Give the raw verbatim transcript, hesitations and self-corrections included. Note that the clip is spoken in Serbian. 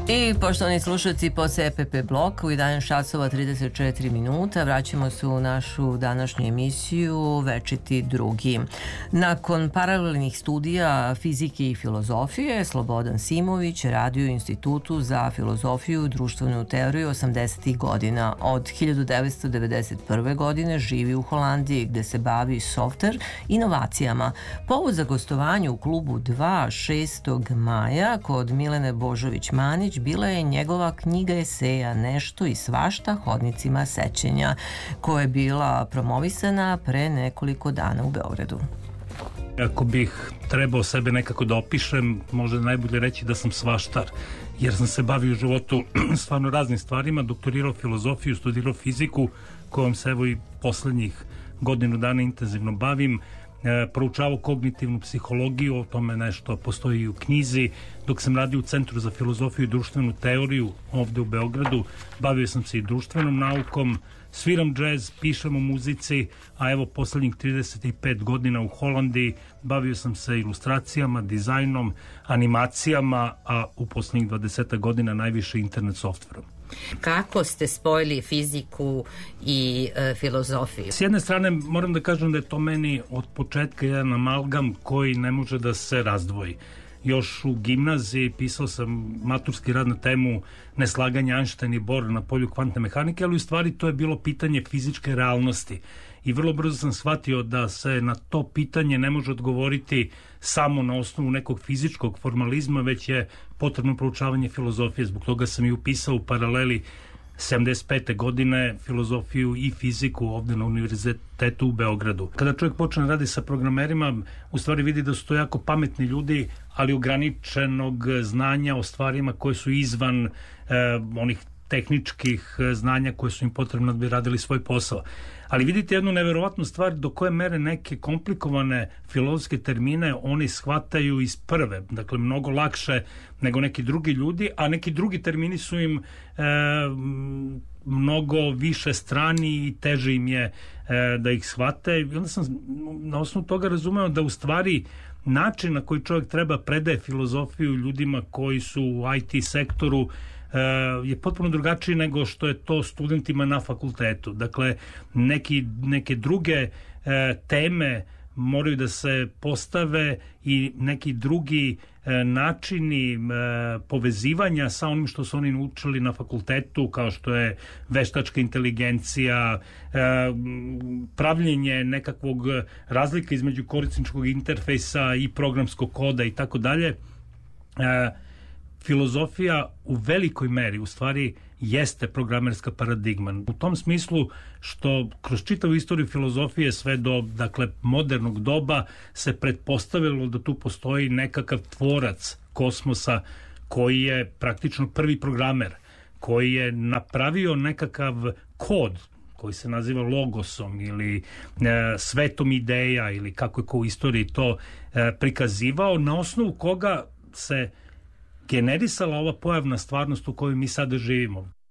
I poštovani slušalci, posle E P P bloka u jedanaest časova trideset četiri minuta vraćamo se u našu današnju emisiju Večiti drugi. Nakon paralelnih studija fizike i filozofije, Slobodan Simović radio u Institutu za filozofiju i društvenu teoriju osamdesetih godina. Od hiljadu devetsto devedeset prve. godine živi u Holandiji gde se bavi softver inovacijama. Povod za gostovanje u klubu dva šestog maja kod Milene Božović-Manić bila je njegova knjiga eseja Nešto i svašta hodnicima sećenja, koja je bila promovisana pre nekoliko dana u Beogradu. Ako bih trebao sebe nekako da opišem, može najbolje reći da sam svaštar, jer sam se bavio u životu stvarno raznim stvarima, doktorirao filozofiju, studirao fiziku, kojom se evo i poslednjih godinu dana intenzivno bavim, E, proučavao kognitivnu psihologiju, o tome nešto postoji i u knjizi. Dok sam radio u Centru za filozofiju i društvenu teoriju ovde u Beogradu, bavio sam se i društvenom naukom, sviram džez, pišem o muzici, a evo poslednjih trideset pet godina u Holandiji bavio sam se ilustracijama, dizajnom, animacijama, a u poslednjih dvadeset godina najviše internet softverom. Kako ste spojili fiziku i e, filozofiju? S jedne strane moram da kažem da je to meni od početka jedan amalgam koji ne može da se razdvoji. Još u gimnaziji pisao sam maturski rad na temu neslaganja Einstein i Bohr na polju kvantne mehanike, ali u stvari to je bilo pitanje fizičke realnosti. I vrlo brzo sam shvatio da se na to pitanje ne može odgovoriti samo na osnovu nekog fizičkog formalizma, već je potrebno proučavanje filozofije. Zbog toga sam i upisao u paraleli sedamdeset pete. godine filozofiju i fiziku ovde na Univerzitetu u Beogradu. Kada čovjek počne radi sa programerima, u stvari vidi da su to jako pametni ljudi, ali ograničenog znanja o stvarima koje su izvan eh, onih tehničkih znanja koje su im potrebno da bi radili svoj posao. Ali vidite jednu neverovatnu stvar, do koje mere neke komplikovane filozofske termine oni shvataju iz prve, dakle mnogo lakše nego neki drugi ljudi, a neki drugi termini su im e, mnogo više strani i teže im je e, da ih shvate. I onda sam na osnovu toga razumeo da u stvari način na koji čovjek treba predaje filozofiju ljudima koji su u I T sektoru je potpuno drugačiji nego što je to studentima na fakultetu. Dakle, neki, neke druge e, teme moraju da se postave i neki drugi e, načini e, povezivanja sa onim što su oni naučili na fakultetu, kao što je veštačka inteligencija, e, pravljenje nekakvog razlika između korisničkog interfejsa i programskog koda i tako dalje. Filozofija u velikoj meri u stvari jeste programerska paradigma. U tom smislu što kroz čitavu istoriju filozofije sve do dakle modernog doba se pretpostavilo da tu postoji nekakav tvorac kosmosa koji je praktično prvi programer, koji je napravio nekakav kod koji se naziva logosom ili e, svetom ideja ili kako je ko u istoriji to e, prikazivao, na osnovu koga se generisala ova pojavna stvarnost u kojoj mi sada živimo.